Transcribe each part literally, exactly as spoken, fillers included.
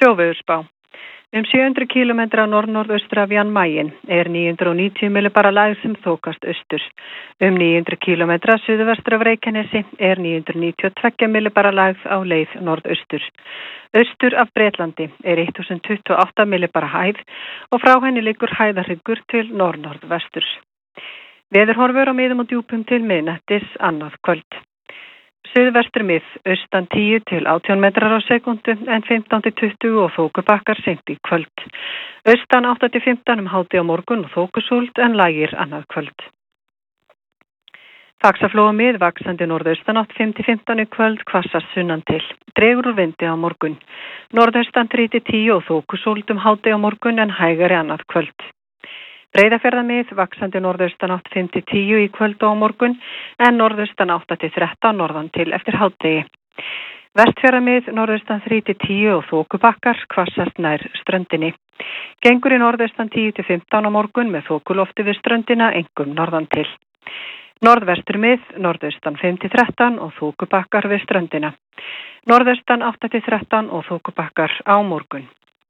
Sjóveðurspá. Um sjö hundruð kílómetra norð-norðaustur af Jan Mayen er níu hundruð níutíu millibara lægð sem þokast austur. Um níu hundruð kílómetra suðvestur af Reykjanesi er níu hundruð níutíu og tveggja millibara lægð á leið norðaustur. Austur af Bretlandi er þúsund tuttugu og átta millibara hæð og frá henni liggur hæðarhryggur til norð-norðvesturs. Veðurhorfur á miðum og djúpum til miðnættis annað kvöld. Suðvestur mið, austan tíu til átján metrar á sekúndu en fimmtán til tuttugu og þokubakkar seint í kvöld. Austan átta til fimmtán um hádegi á morgun og þokusúld en lægir annað kvöld. Faxaflóa mið, vaxandi norðaustanátt fimm til fimmtán í kvöld, hvassast sunnan til. Dregur úr vindi á morgun. Norðaustan þrjú til tíu og þokusúld um hádegi á morgun en hægari annað kvöld. Breiðafjarðarmið, vaxandi norðaustanátt fimm til tíu í kvöld og á morgun en norðaustan átta til þrettán norðan til eftir hádegi. Vestfjarðarmið, norðaustan þrjú til tíu og þokubakkar, hvassast nær ströndinni. Gengur í norðaustan tíu til fimmtán á morgun með þokulofti við ströndina, einkum norðan til. Norðvesturmið, norðaustan fimm til þrettán og þokubakkar við ströndina. Norðaustan átta til þrettán og þokubakkar á morgun.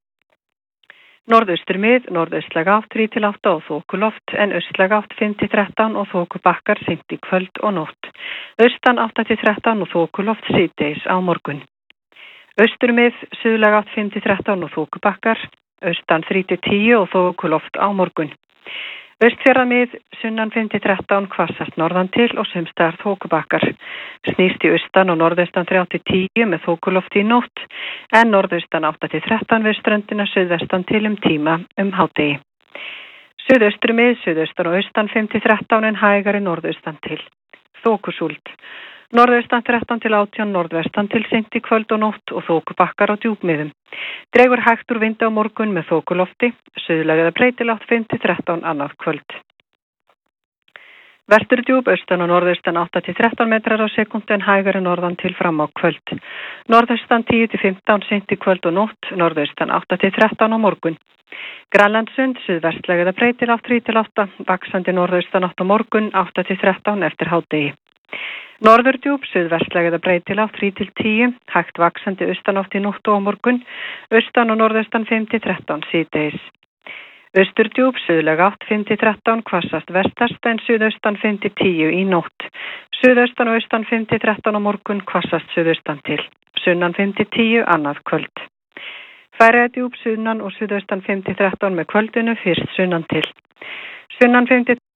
Norðausturmið, norðaustlæg átt þrjú til átta og þokuloft en austlæg átt fimm til þrettán og þokubakkar seint í kvöld og nótt. Austan átta til þrettán og þokuloft síðdegis á morgun. Austurmið, suðlæg átt fimm til þrettán og þokubakkar, austan þrjú til tíu og þokuloft á morgun. Austfjarðarmið, sunnan fimm til þrettán, hvassast norðan til og sumstaðar þokubakkar. Snýst í austan og norðaustan þrjú til tíu með þokulofti í nótt en norðaustan átta til þrettán við ströndina suðvestan til um tíma um hádegi. Suðaustrumið, suðaustan og austan fimm til þrettán en hægari norðaustan til. Þokusúld. Norðaustan þrettán til átján, norðvestan til seint í kvöld og nótt og þokubakkar á djúpmiðum. Dregur hægt úr vindi á morgun með þokulofti, suðlæg eða breytilátt fimm til þrettán annað kvöld. Vesturdjúp, austan og norðaustan átta til þrettán metrar á sekúndu en hægari norðan til fram á kvöld. Norðaustan tíu til fimmtán seint í kvöld og nótt, norðaustan átta til þrettán á morgun. Grænlandssund, suðvestlæg eða breytilátt þrjú til átta, vaxandi norðaustan átt á morgun, átta til þrettán eftir hádegi. Norðurdjúp, suðvestlæg eða breytilátt þrjú til tíu, hægt vaxandi austanátt í nótt og á morgun, austan og norðaustan fimm til þrettán síðdegis. Austurdjúp, suðlæg átt fimm til þrettán, hvassast vestast en suðaustan fimm til tíu í nótt. Suðaustan og austan fimm til þrettán á morgun, hvassast suðaustan til. Sunnan fimm til tíu annað kvöld. Færeyjadjúp, sunnan og suðaustan fimm til þrettán með kvöldinu, fyrst sunnan til. Sunnan fimm til